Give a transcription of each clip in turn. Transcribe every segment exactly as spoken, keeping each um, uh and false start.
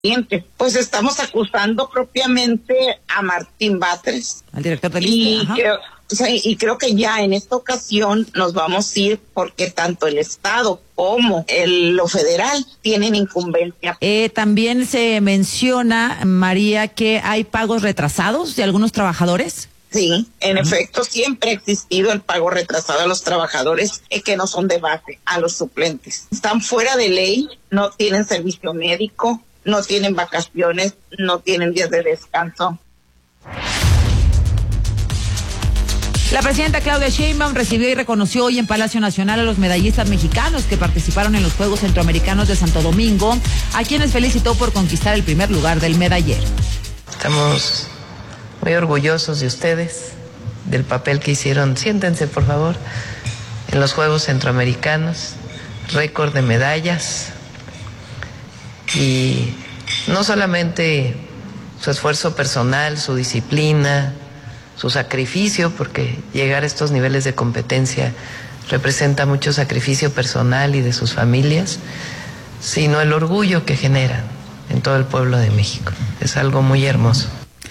Pues estamos acusando propiamente a Martín Batres, al director del y I S S S T E. creo, o sea, y creo que ya en esta ocasión nos vamos a ir porque tanto el Estado como el, lo federal tienen incumbencia. Eh, también se menciona, María, que hay pagos retrasados de algunos trabajadores. Sí, en uh-huh. efecto, siempre ha existido el pago retrasado a los trabajadores eh, que no son de base, a los suplentes. Están fuera de ley, no tienen servicio médico, no tienen vacaciones, no tienen días de descanso. La presidenta Claudia Sheinbaum recibió y reconoció hoy en Palacio Nacional a los medallistas mexicanos que participaron en los Juegos Centroamericanos de Santo Domingo, a quienes felicitó por conquistar el primer lugar del medallero. Estamos muy orgullosos de ustedes, del papel que hicieron. Siéntense, por favor, en los Juegos Centroamericanos, récord de medallas. Y no solamente su esfuerzo personal, su disciplina, su sacrificio, porque llegar a estos niveles de competencia representa mucho sacrificio personal y de sus familias, sino el orgullo que generan en todo el pueblo de México. Es algo muy hermoso.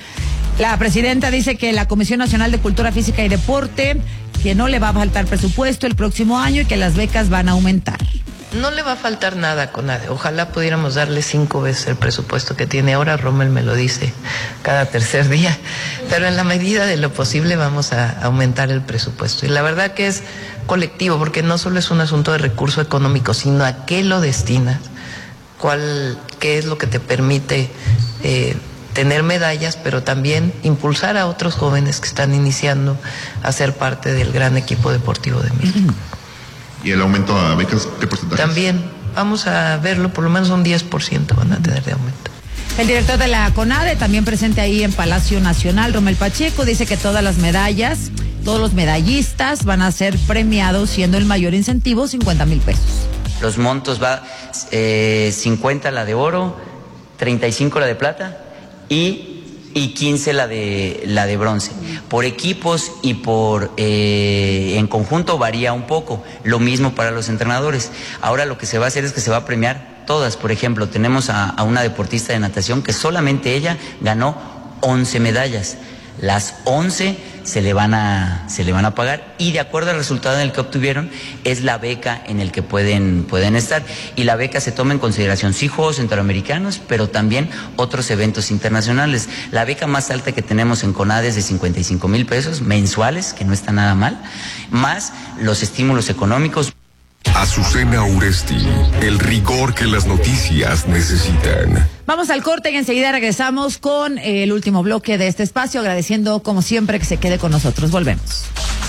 La presidenta dice que la Comisión Nacional de Cultura Física y Deporte, que no le va a faltar presupuesto el próximo año y que las becas van a aumentar. No le va a faltar nada a CONADE. Ojalá pudiéramos darle cinco veces el presupuesto que tiene ahora. Rommel me lo dice cada tercer día. Pero en la medida de lo posible vamos a aumentar el presupuesto. Y la verdad que es colectivo, porque no solo es un asunto de recurso económico, sino a qué lo destinas, cuál, qué es lo que te permite eh, tener medallas, pero también impulsar a otros jóvenes que están iniciando a ser parte del gran equipo deportivo de México. ¿Y el aumento a becas qué porcentaje? También vamos a verlo, por lo menos un diez por ciento van a tener de aumento. El director de la CONADE, también presente ahí en Palacio Nacional, Rommel Pacheco, dice que todas las medallas, todos los medallistas van a ser premiados, siendo el mayor incentivo cincuenta mil pesos. Los montos va eh, cincuenta la de oro, treinta y cinco la de plata y... y quince la de la de bronce. Por equipos y por eh, en conjunto varía un poco. Lo mismo para los entrenadores. Ahora lo que se va a hacer es que se va a premiar todas. Por ejemplo, tenemos a, a una deportista de natación que solamente ella ganó once medallas. Las once se le van a se le van a pagar y de acuerdo al resultado en el que obtuvieron es la beca en el que pueden pueden estar, y la beca se toma en consideración sí Juegos Centroamericanos, pero también otros eventos internacionales. La beca más alta que tenemos en CONADE es de cincuenta y cinco mil pesos mensuales, que no está nada mal, más los estímulos económicos. Azucena Uresti, el rigor que las noticias necesitan. Vamos al corte y enseguida regresamos con el último bloque de este espacio, agradeciendo como siempre que se quede con nosotros. Volvemos.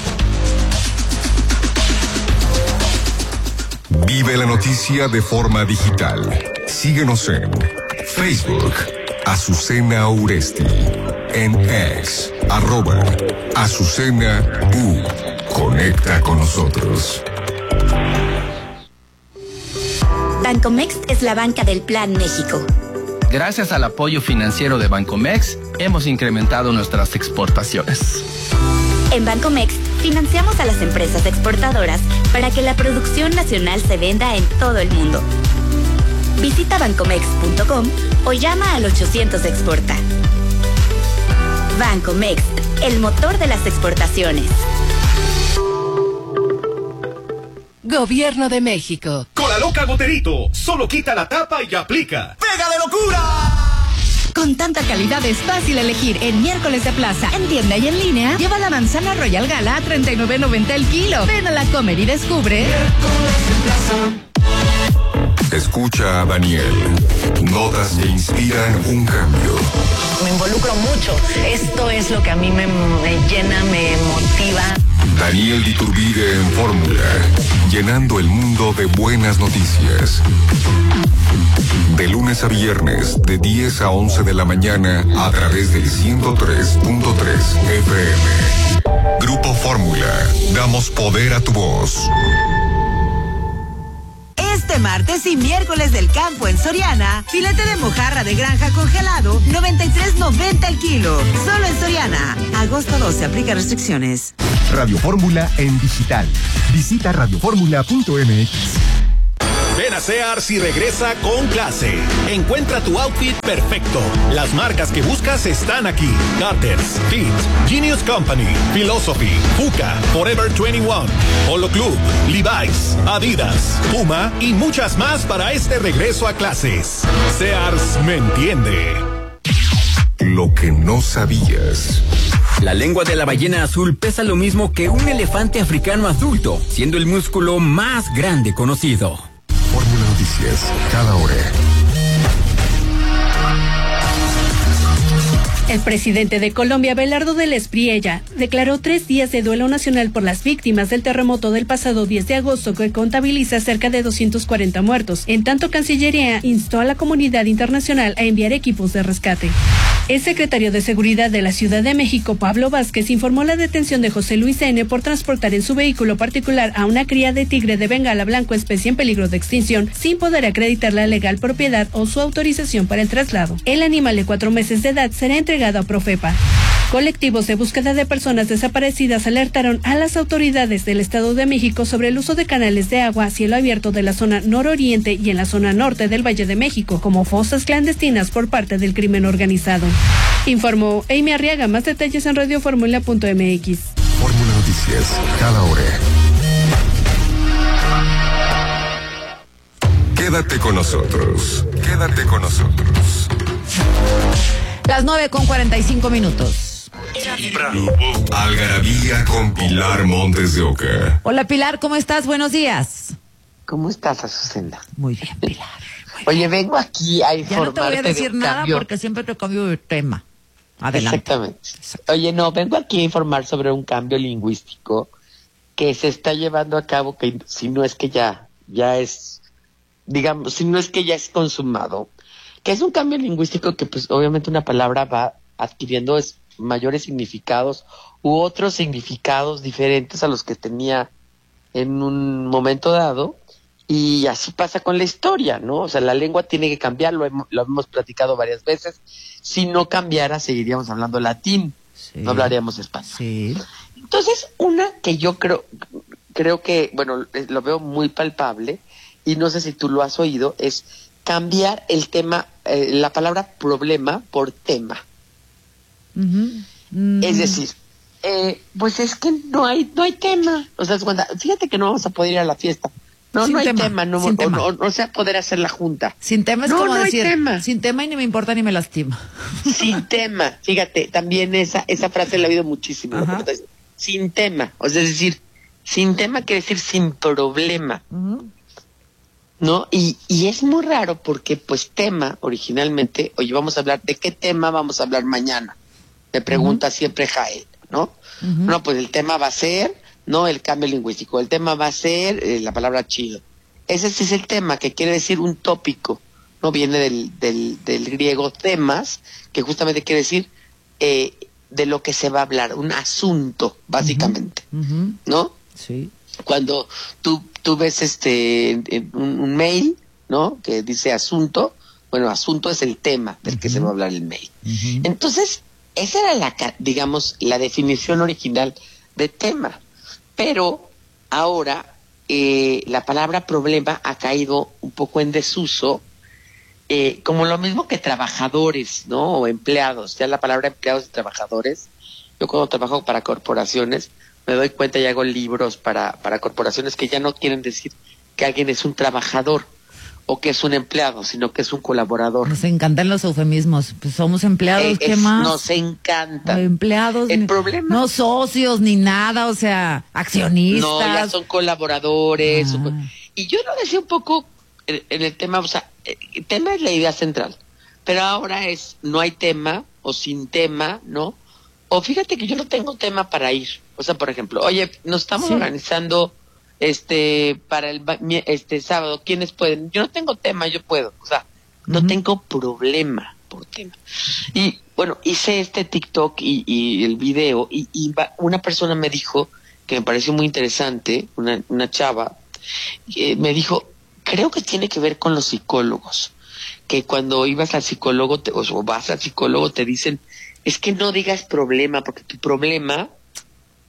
Vive la noticia de forma digital. Síguenos en Facebook, Azucena Uresti, en X, arroba Azucena U. Conecta con nosotros. Bancomext es la banca del Plan México. Gracias al apoyo financiero de Bancomext, hemos incrementado nuestras exportaciones. En Bancomext, financiamos a las empresas exportadoras para que la producción nacional se venda en todo el mundo. Visita bancomext punto com o llama al ochocientos Exporta. Bancomext, el motor de las exportaciones. Gobierno de México. Cola Loca Goterito, solo quita la tapa y aplica. ¡Pega de locura! Con tanta calidad es fácil elegir en Miércoles de Plaza, en tienda y en línea. Lleva la manzana Royal Gala a treinta y nueve noventa el kilo. Ven a la Comer y descubre. Miércoles de Plaza. Escucha a Daniel. Notas que inspiran un cambio. Me involucro mucho. Esto es lo que a mí me, me llena, me motiva. Daniel Iturbide en Fórmula, llenando el mundo de buenas noticias. De lunes a viernes, de diez a once de la mañana, a través del ciento tres punto tres F M. Grupo Fórmula, damos poder a tu voz. Este martes y miércoles del campo en Soriana, filete de mojarra de granja congelado, noventa y tres noventa el kilo. Solo en Soriana. Agosto doce, aplica restricciones. Radio Fórmula en digital. Visita radio fórmula punto m x. Ven Ven a Sears y regresa con clase. Encuentra tu outfit perfecto. Las marcas que buscas están aquí. Carter's, Fit, Genius Company, Philosophy, Fuka, Forever veintiuno, Polo Club, Levi's, Adidas, Puma y muchas más para este regreso a clases. Sears me entiende. Lo que no sabías. La lengua de la ballena azul pesa lo mismo que un elefante africano adulto, siendo el músculo más grande conocido. Fórmula Noticias, cada hora. El presidente de Colombia, Abelardo del Espriella, declaró tres días de duelo nacional por las víctimas del terremoto del pasado diez de agosto que contabiliza cerca de doscientos cuarenta muertos. En tanto, Cancillería instó a la comunidad internacional a enviar equipos de rescate. El secretario de Seguridad de la Ciudad de México, Pablo Vázquez, informó la detención de José Luis N. por transportar en su vehículo particular a una cría de tigre de Bengala blanco, especie en peligro de extinción, sin poder acreditar la legal propiedad o su autorización para el traslado. El animal de cuatro meses de edad será entregado a Profepa. Colectivos de búsqueda de personas desaparecidas alertaron a las autoridades del Estado de México sobre el uso de canales de agua a cielo abierto de la zona nororiente y en la zona norte del Valle de México como fosas clandestinas por parte del crimen organizado. Informó Amy Arriaga. Más detalles en radio fórmula punto m x. Fórmula Noticias, cada hora. Quédate con nosotros. Quédate con nosotros. Las nueve con cuarenta y cinco minutos. Algarabía con Pilar Montes de Oca. Hola Pilar, ¿cómo estás? Buenos días. ¿Cómo estás, Azucena? Muy bien, Pilar. Muy Oye, bien. vengo aquí a informarte. Ya no te voy a decir de nada cambio. porque siempre te cambio de tema. Adelante. Exactamente. Oye, no, vengo aquí a informar sobre un cambio lingüístico que se está llevando a cabo, que si no es que ya, ya es, digamos, si no es que ya es consumado, que es un cambio lingüístico que pues obviamente una palabra va adquiriendo es, mayores significados u otros significados diferentes a los que tenía en un momento dado, y así pasa con la historia, ¿no? O sea, la lengua tiene que cambiar, lo hemos, lo hemos platicado varias veces. Si no cambiara, seguiríamos hablando latín, sí. No hablaríamos español. Sí. Entonces, una que yo creo, creo que, bueno, lo veo muy palpable, y no sé si tú lo has oído, es cambiar el tema, eh, la palabra problema por tema. Uh-huh. Uh-huh. Es decir, eh, pues es que no hay no hay tema. O sea, cuando, fíjate que no vamos a poder ir a la fiesta. No, sin no hay tema, tema, no, sin o, tema. No, o, o sea, poder hacer la junta. Sin tema es no, como no decir, hay tema. Sin tema y ni me importa ni me lastima. Sin tema, fíjate, también esa esa frase la he oído muchísimo. ¿No? Sin tema, o sea, es decir, sin tema quiere decir sin problema. Uh-huh. ¿No? Y, y es muy raro porque, pues, tema, originalmente, oye, vamos a hablar, ¿de qué tema vamos a hablar mañana? Me pregunta uh-huh. siempre Jael, ¿no? Uh-huh. No, pues el tema va a ser, no, el cambio lingüístico, el tema va a ser eh, la palabra chido. Ese sí es el tema, que quiere decir un tópico, ¿no? Viene del, del, del griego temas, que justamente quiere decir eh, de lo que se va a hablar, un asunto, básicamente, uh-huh. ¿no? Sí. Cuando tú, tú ves este un, un mail, ¿no? Que dice asunto, bueno, asunto es el tema del que uh-huh. se va a hablar el mail. Uh-huh. Entonces, esa era la, digamos, la definición original de tema. Pero ahora eh, la palabra problema ha caído un poco en desuso, eh, como lo mismo que trabajadores, ¿no? O empleados. Ya la palabra empleados y trabajadores, yo cuando trabajo para corporaciones, me doy cuenta y hago libros para, para corporaciones que ya no quieren decir que alguien es un trabajador o que es un empleado, sino que es un colaborador. Nos encantan los eufemismos. Pues somos empleados, eh, ¿qué es, más? Nos encanta. Empleados. El ni, problema. No socios ni nada, o sea, accionistas. No, ya son colaboradores. Ah. Son, y yo lo decía un poco en, en el tema, o sea, el tema es la idea central, pero ahora es no hay tema o sin tema, ¿no? O fíjate que yo no tengo tema para ir. O sea, por ejemplo, oye, nos estamos sí. organizando este para el este sábado, ¿quiénes pueden? Yo no tengo tema, yo puedo. O sea, no uh-huh. tengo problema por tema. Y bueno, hice este TikTok y, y el video y, y una persona me dijo, que me pareció muy interesante, una, una chava, eh, me dijo, creo que tiene que ver con los psicólogos, que cuando ibas al psicólogo te, o vas al psicólogo te dicen, es que no digas problema, porque tu problema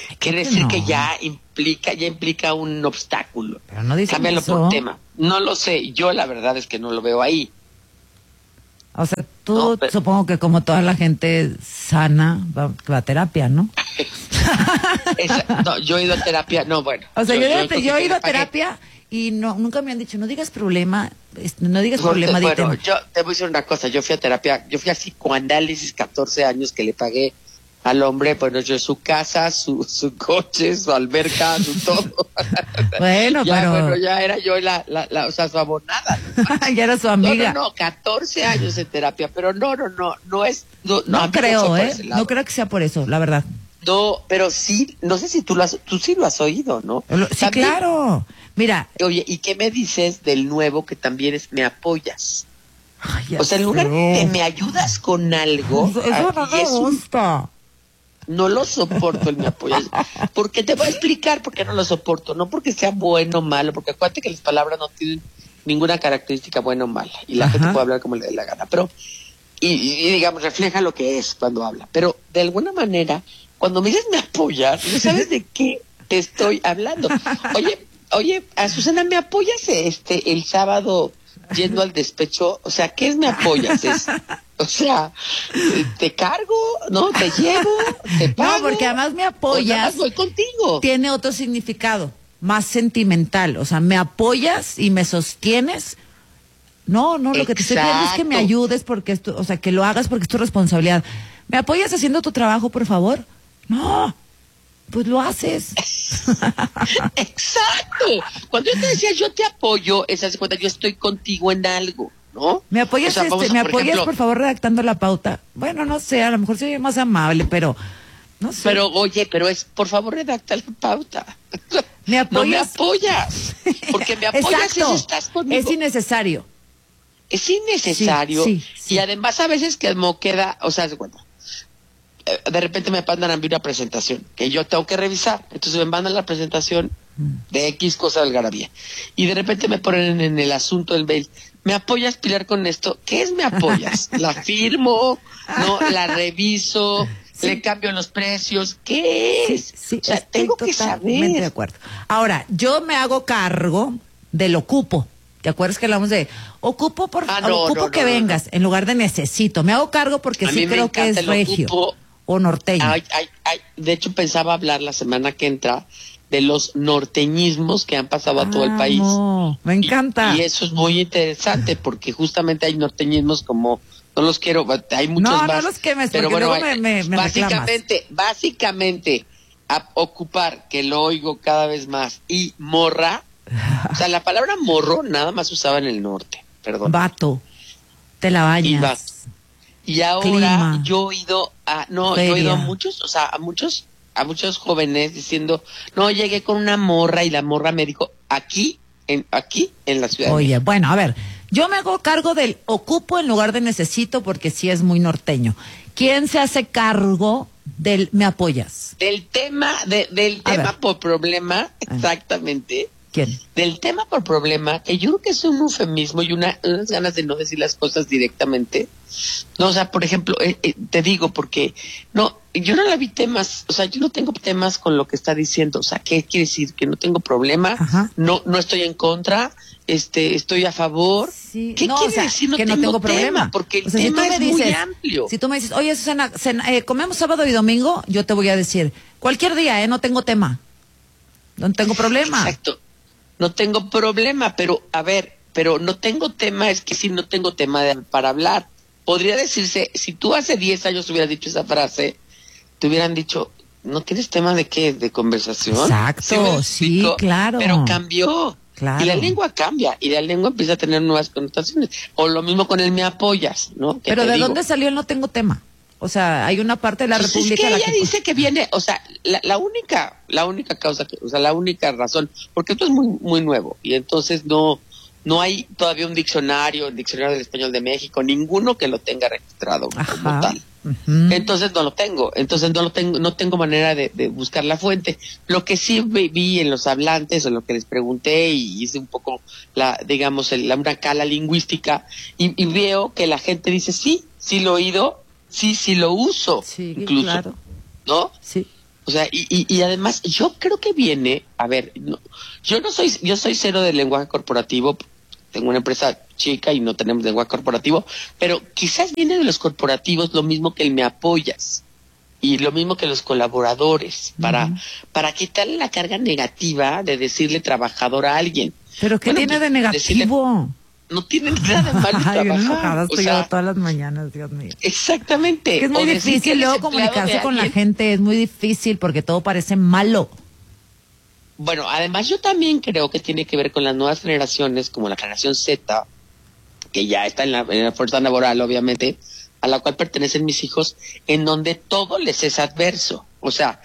quiere que decir no. que ya implica, ya implica un obstáculo. Pero no dicen Cámbialo eso. por tema. No lo sé, yo la verdad es que no lo veo ahí. O sea, tú No, pero- supongo que como toda la gente sana va, va a terapia, ¿no? Esa- no, yo he ido a terapia, no, bueno. O sea, yo, yo, creo yo que he ido a pagué. terapia y no nunca me han dicho, no digas problema, este, no digas Bueno, problema, di bueno, tema. yo te voy a decir una cosa, yo fui a terapia, yo fui a psicoanálisis catorce años que le pagué al hombre, bueno, yo su casa, su, su coche, su alberca, su todo. Bueno, ya, pero bueno, ya era yo la, la, la, o sea, su abonada. ya era su amiga. No, no, no, catorce años en terapia, pero no, no, no, no es, no, No, a mí creo, fue por ¿eh? ese lado. No creo que sea por eso, la verdad. No, pero sí, no sé si tú lo has, tú sí lo has oído, ¿no? Lo- Sí, También- claro. Mira, Oye, ¿y qué me dices del nuevo que también es me apoyas? ay, ya O sea, en lugar sé. de me ayudas con algo, Eso, eso no aquí me es un- gusta. no lo soporto el me apoyas. Porque te voy a explicar por qué no lo soporto. No porque sea bueno o malo, porque acuérdate que las palabras no tienen ninguna característica buena o mala. Y la Ajá. gente puede hablar como le dé la gana. Pero, y, y, y digamos, refleja lo que es cuando habla. Pero de alguna manera, cuando me dices me apoyas, no sabes de qué te estoy hablando. Oye, oye, a Susana, ¿me apoyas este el sábado yendo al despecho? O sea, ¿qué es me apoyas? Es, o sea, te cargo, ¿no? Te llevo, te pago. No, porque además me o nada apoyas. más voy contigo. Tiene otro significado, más sentimental. O sea, me apoyas y me sostienes. No, no, lo que te estoy pidiendo es que me Exacto. ayudes porque esto, o sea, que lo hagas porque es tu responsabilidad. ¿Me apoyas haciendo tu trabajo, por favor? No, pues lo haces. Exacto. Cuando yo te decía yo te apoyo, esa se cuenta, yo estoy contigo en algo, ¿no? ¿Me apoyas, O sea, vamos este, a, me por apoyas ejemplo, por favor redactando la pauta? Bueno, no sé, a lo mejor soy más amable, pero no sé. Pero oye, pero es, por favor, redacta la pauta. ¿Me apoyas? No me apoyas. Porque me apoyas Exacto. es estás conmigo. Es innecesario. Es innecesario. Sí, sí, sí. Y además a veces que no queda, o sea, bueno, eh, de repente me mandan a mí una presentación que yo tengo que revisar. Entonces me mandan la presentación de X cosa del Garabía. Y de repente me ponen en el asunto del mail, ¿me apoyas, Pilar, con esto? ¿Qué es me apoyas? ¿La firmo? ¿No? ¿La reviso? Sí. ¿Le cambio los precios? ¿Qué es? Sí, o sea, estoy tengo que totalmente saber. de acuerdo. Ahora, yo me hago cargo del ocupo. ¿Te acuerdas que hablamos de ocupo por Ah, no, ocupo no, que no, no, vengas en lugar de necesito? Me hago cargo porque A sí mí me creo que encanta es el regio ocupo. o norteño. Ay, ay, ay. De hecho, pensaba hablar la semana que entra de los norteñismos que han pasado a todo el país. Amo, me encanta. Y, y eso es muy interesante porque justamente hay norteñismos como, no los quiero, hay muchos No, no más. los quemes, pero porque bueno, luego hay- me- me- me básicamente, básicamente, a ocupar, que lo oigo cada vez más, y morra, o sea, la palabra morro nada más usaba en el norte, perdón. Vato, te la bañas. Y va- Y ahora Clima. yo he oído a, no, yo he oído a Feria. muchos, o sea, a muchos, a muchos jóvenes diciendo, no, llegué con una morra y la morra me dijo, aquí, en, aquí, en la ciudad. de Oye, México". bueno, a ver, yo me hago cargo del ocupo en lugar de necesito porque sí es muy norteño. ¿Quién se hace cargo del me apoyas? Del tema, de, del A tema ver. por problema, exactamente, ¿Quién? del tema por problema, que yo creo que es un eufemismo y una, unas ganas de no decir las cosas directamente. No, o sea, por ejemplo, eh, eh, te digo porque, no, yo no la vi temas, o sea, yo no tengo temas con lo que está diciendo, o sea, ¿qué quiere decir? Que no tengo problema, Ajá. no no estoy en contra, este, estoy a favor. Sí, ¿Qué no, quiere o sea, decir no que tengo, no tengo tema? problema? Porque el O sea, si tema tú me es muy dices, amplio. Si tú me dices, oye, Susana, cena- eh, comemos sábado y domingo, yo te voy a decir, cualquier día, ¿eh? No tengo tema. No tengo problema. Exacto. No tengo problema, pero a ver, pero no tengo tema, es que si no tengo tema de- para hablar. Podría decirse, si tú hace diez años hubieras dicho esa frase, te hubieran dicho, ¿no tienes tema de qué? ¿De conversación? Exacto, me sí, explico? claro. Pero cambió. Claro. Y la lengua cambia, y la lengua empieza a tener nuevas connotaciones. O lo mismo con el me apoyas, ¿no? Que Pero te ¿de digo. dónde salió el no tengo tema? O sea, hay una parte de la Pues República es que a la ella que- dice que viene, o sea, la, la única, la única causa, que, o sea, la única razón, porque esto es muy, muy nuevo y entonces no, no hay todavía un diccionario, el diccionario del español de México, ninguno que lo tenga registrado como Ajá. tal. Ujú. Entonces no lo tengo, entonces no lo tengo, no tengo manera de, de buscar la fuente. Lo que sí vi, vi en los hablantes, o lo que les pregunté y hice un poco la, digamos, el- la, una cala lingüística y, y veo que la gente dice sí, sí lo he oído, sí, sí lo uso, Sí, incluso, claro. ¿no? Sí. O sea, y, y, y además yo creo que viene, a ver, no, yo no soy, yo soy cero del lenguaje corporativo, tengo una empresa chica y no tenemos lenguaje corporativo, pero quizás viene de los corporativos lo mismo que el me apoyas y lo mismo que los colaboradores, para, uh-huh. para quitarle la carga negativa de decirle trabajador a alguien. ¿Pero qué bueno, tiene de negativo? Decirle, no tiene nada de malo Ay, trabajar. O sea, todas las mañanas, Dios mío. Exactamente. Es, que es muy o difícil luego comunicarse con la gente, es muy difícil porque todo parece malo. Bueno, además yo también creo que tiene que ver con las nuevas generaciones, como la generación Z, que ya está en la, en la fuerza laboral, obviamente, a la cual pertenecen mis hijos, en donde todo les es adverso. O sea,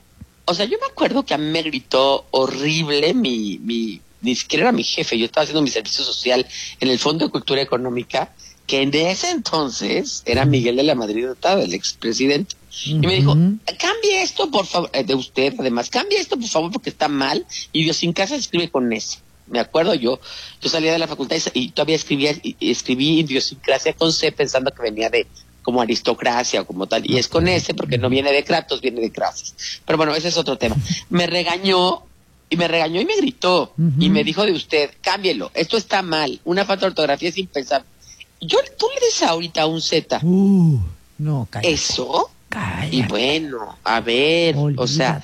o sea, yo me acuerdo que a mí me gritó horrible mi, mi, ni siquiera era mi jefe, yo estaba haciendo mi servicio social en el Fondo de Cultura Económica, que en ese entonces era Miguel de la Madrid Hurtado, el expresidente. Uh-huh. Y me dijo, cambie esto, por favor, eh, de usted, además, cambie esto, por favor, porque está mal. Y Idiosincrasia se escribe con S. Me acuerdo, yo yo salía de la facultad y, y todavía escribía, y, y escribí Idiosincrasia con C, pensando que venía de como aristocracia o como tal. Y es con S, porque no viene de Kratos, viene de Crasis. Pero bueno, ese es otro tema. Me regañó, y me regañó y me gritó. Uh-huh. Y me dijo de usted, cámbielo, esto está mal. Una falta de ortografía es impensable. Yo, tú le des ahorita un Z. Uh, no, cállate. ¿Eso? Cállate. Y bueno, a ver, olvídate. O sea,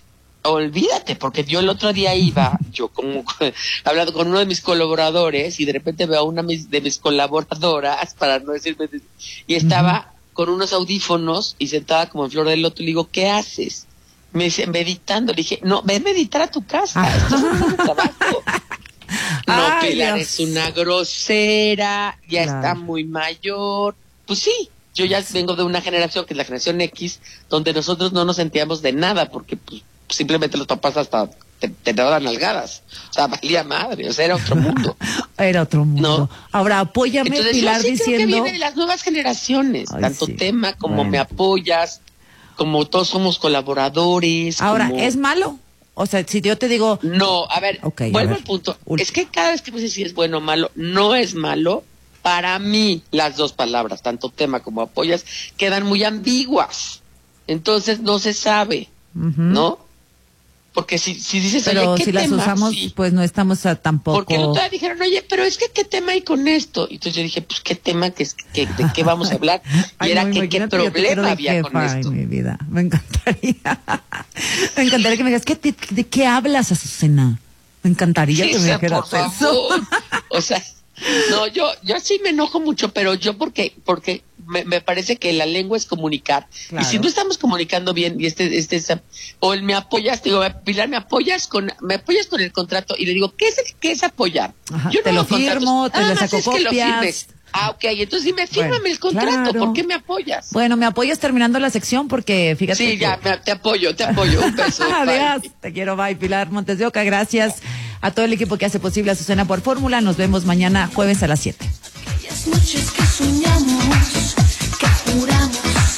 olvídate, porque yo el otro día iba, yo como hablando con uno de mis colaboradores y de repente veo a una de mis colaboradoras, para no decirme, y estaba uh-huh. con unos audífonos y sentada como en flor de loto y le digo, ¿qué haces? Me dice, meditando. Le dije, no, ve a meditar a tu casa, esto es un trabajo. No, Ay, Pilar Dios. Es una grosera, ya claro. está muy mayor. Pues sí, yo ya vengo de una generación que es la generación X, donde nosotros no nos sentíamos de nada, porque pues, simplemente los papás hasta te, te daban nalgadas. O sea, valía madre, o sea, era otro mundo. Era otro mundo. ¿No? Ahora, apóyame, Entonces, Pilar, yo sí diciendo... creo que viene de las nuevas generaciones, Ay, tanto sí. tema como bueno. me apoyas, como todos somos colaboradores. Ahora, como... ¿es malo? O sea, si yo te digo... No, a ver, okay, vuelvo a ver. al punto. Ul- es que cada vez que me dices si es bueno o malo, no es malo. Para mí, las dos palabras, tanto tema como apoyas, quedan muy ambiguas. Entonces, no se sabe, uh-huh. ¿no? Porque si, si dices, pero oye, ¿qué si tema? las usamos, sí. pues no estamos a, tampoco... Porque no te dijeron, oye, pero es que ¿qué tema hay con esto? Y entonces yo dije, pues, ¿qué tema? ¿Qué, qué, ¿De qué vamos a hablar? Y Ay, era no, que qué problema había jefa, con esto. Ay, mi vida, me encantaría. Me encantaría que me digas, ¿qué, de, ¿de qué hablas, Azucena? Me encantaría sí, que me dijeras por eso. O sea, no, yo, yo sí me enojo mucho, pero yo porque, porque me, me parece que la lengua es comunicar. Claro. Y si no estamos comunicando bien, y este, este, este o el me apoyas, digo, Pilar, me apoyas con, me apoyas con el contrato, y le digo, ¿qué es, qué es apoyar? Ajá, yo no te lo firmo, te lo saco es que lo copias. firmes. Ah, ok, entonces dime, fírmame bueno, el contrato, claro. ¿por qué me apoyas? Bueno, me apoyas terminando la sección porque fíjate Sí, que... ya, me, te apoyo, te apoyo, un beso. Adiós, te quiero, bye, Pilar Montes de Oca, gracias a todo el equipo que hace posible Azucena por Fórmula, nos vemos mañana jueves a las siete. Aquellas noches que soñamos, que juramos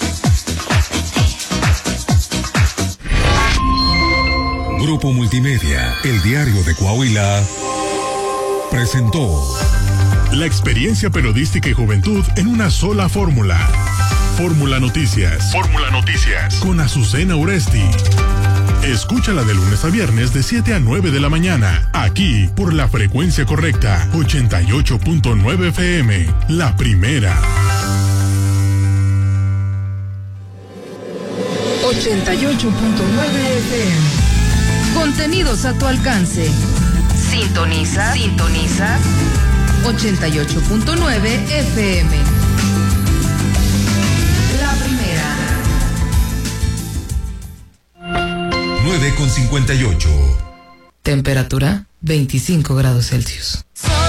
repetir. Grupo Multimedia, el diario de Coahuila, presentó la experiencia periodística y juventud en una sola fórmula. Fórmula Noticias. Fórmula Noticias. Con Azucena Uresti. Escúchala de lunes a viernes de siete a nueve de la mañana. Aquí por la frecuencia correcta. ochenta y ocho punto nueve F M. La primera. ochenta y ocho punto nueve F M. Contenidos a tu alcance. Sintoniza. Sintoniza. ochenta y ocho punto nueve F M. La primera. nueve con cincuenta y ocho. Temperatura veinticinco grados Celsius.